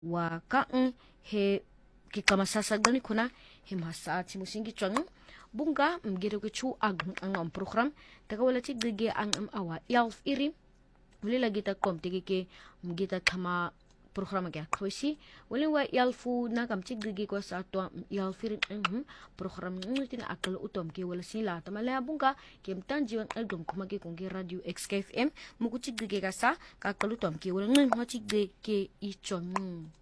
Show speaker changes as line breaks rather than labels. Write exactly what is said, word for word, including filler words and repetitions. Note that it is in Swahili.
wa kaang he kikamasasagani kuna he masa ti musingi chang bunga mgere ko chu ag ang am program taka wala ti gege ang am awa elf iri wala lagi ta kom tege ke mgita kama program ga kwesi wala wa elfu na kam ti gege ko sa to elf iri program ngutin akal utom ke wala sila tamala bunga kem tanji ang algom kuma ke konge radio X K F M muku ti gege ga sa ka kalutom ke wala ngi ho ti gege i chon